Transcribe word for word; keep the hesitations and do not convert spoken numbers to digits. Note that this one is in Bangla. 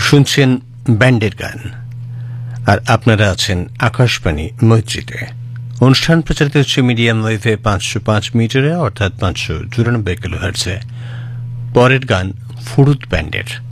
শুনছেন ব্যান্ডের গান, আর আপনারা আছেন আকাশবাণী মৈত্রীতে। অনুষ্ঠান প্রচারিত হচ্ছে মিডিয়াম ওয়েভে পাঁচশো পাঁচ মিটারে, অর্থাৎ পাঁচশো চুরানব্বই কিলোহার্টজে। পরের গান ফুরুত ব্যান্ডের।